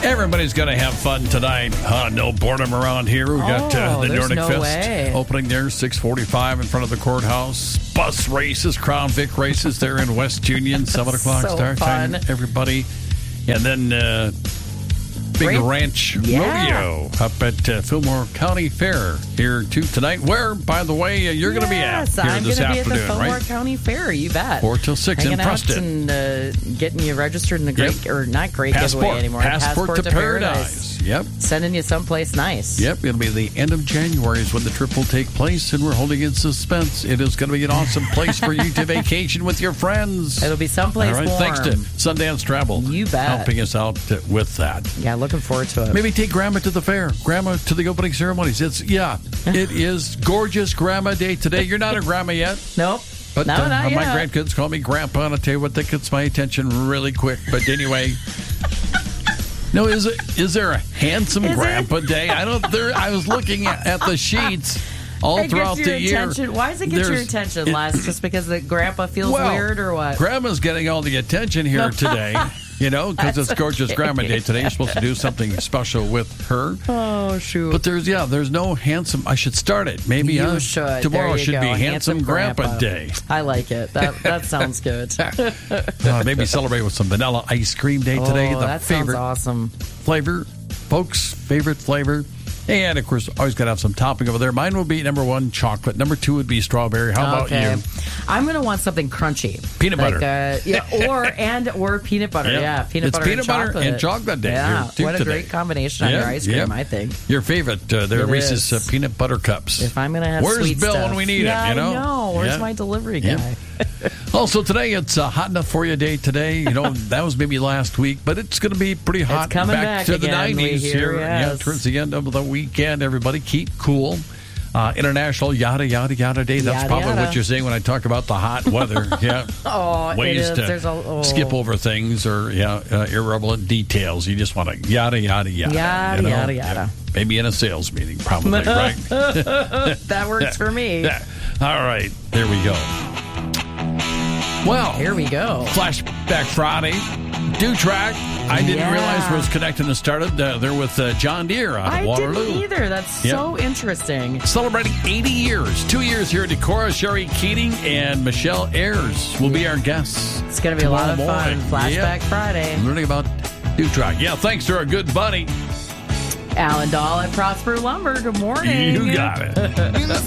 Everybody's going to have fun tonight. No boredom around here. We've got the Nordic Fest opening there, 6:45 in front of the courthouse. Bus races, Crown Vic races there in West Union, 7 o'clock start time. Everybody. And then Big Ranch Rodeo up at Fillmore County Fair here too tonight. Where, by the way, you're going to be at here I'm this going to be afternoon, at the Fillmore County Fair. You bet. 4 till 6 in Preston. And getting you registered in the great, or not great giveaway anymore. Passport to Paradise. Yep. Sending you someplace nice. Yep. It'll be the end of January is when the trip will take place, and we're holding in suspense. It is going to be an awesome place for you to vacation with your friends. It'll be someplace warm. Thanks to Sundance Travel. You bet. Helping us out with that. Yeah, looking forward to it. Maybe take Grandma to the fair. Grandma to the opening ceremonies. It is gorgeous Grandma Day today. You're not a grandma yet. Nope. But not my yet. grandkids call me Grandpa, and I'll tell you what, that gets my attention really quick. But anyway... No, is there a handsome Grandpa Day? I was looking at the sheets all throughout the year. Why does it get your attention, Les? Just because the Grandpa feels weird or what? Grandma's getting all the attention here today. Because it's gorgeous Grandma Day today. You're supposed to do something special with her. Oh, shoot. But there's no handsome... I should start it. Maybe you should. Tomorrow should be Handsome Grandpa Day. I like it. That sounds good. Maybe celebrate with some vanilla ice cream day today. That sounds awesome. Flavor, folks' favorite flavor. And, of course, always got to have some topping over there. Mine will be number 1, chocolate. Number 2 would be strawberry. How about you? I'm going to want something crunchy. Peanut butter. or peanut butter. Yeah, peanut butter and chocolate day. Yeah, what a great combination on your ice cream, I think. Your favorite, the Reese's peanut butter cups. If I'm going to have Where's Bill when we need him, I know. Where's my delivery guy? Also, today, it's Hot Enough For You Day today. That was maybe last week, but it's going to be pretty hot. It's coming back to again, the 90s here. Yes. Yeah, towards the end of the weekend, everybody keep cool. International Yada Yada Yada Day. That's probably what you're saying when I talk about the hot weather. Yeah. Ways to skip over things or irrelevant details. You just want to yada yada yada. Yada yada yada. Yeah. Maybe in a sales meeting, probably, right? That works for me. Yeah. All right. There we go. Well, here we go. Flashback Friday. Do track. I didn't realize where it was connected and started. They're with John Deere out of Waterloo. I didn't either. That's so interesting. Celebrating 80 years. 2 years here at Decorah. Sherry Keating and Michelle Ayers will be our guests. It's going to be a lot of fun. Flashback Friday. Learning about do track. Yeah, thanks to our good buddy Alan Dahl at Prosper Lumber. Good morning. You got it.